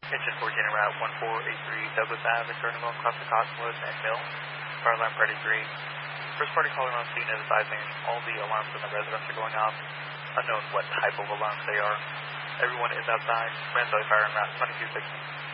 Engine 14 en route 1483 Douglas Ave, turning on across the Cottonwood and Mill. Fire alarm ready green. First party calling on scene is advising all the alarms in the residence are going off. Unknown what type of alarms they are. Everyone is outside. Mansley fire en route 2260.